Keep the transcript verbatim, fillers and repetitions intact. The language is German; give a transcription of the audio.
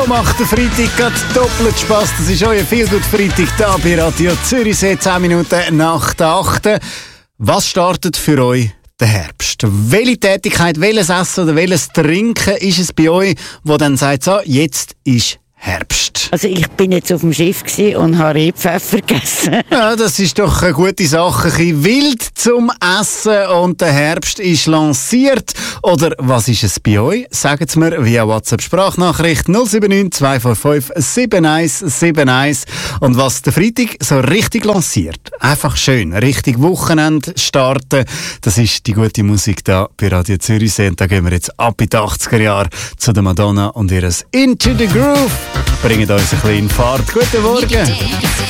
Macht der Freitag gerade doppelt Spass. Das ist euer Feelgood-Freitag da bei Radio Zürichsee, zehn Minuten nach der acht. Was startet für euch der Herbst? Welche Tätigkeit, welches Essen oder welches Trinken ist es bei euch, wo dann sagt, so, jetzt ist Herbst? Also ich bin jetzt auf dem Schiff und habe Rehpfeffer gegessen. Ja, das ist doch eine gute Sache. Ein bisschen wild zum Essen und der Herbst ist lanciert. Oder was ist es bei euch? Sagt es mir via WhatsApp-Sprachnachricht null sieben neun zwei vier fünf sieben eins sieben eins. Und was der Freitag so richtig lanciert, einfach schön, richtig Wochenende starten, das ist die gute Musik da bei Radio Zürichsee. Und da gehen wir jetzt ab in die achtziger Jahre zu der Madonna und ihres Into the Groove. Bringen uns ein bisschen in Fahrt. Guten Morgen.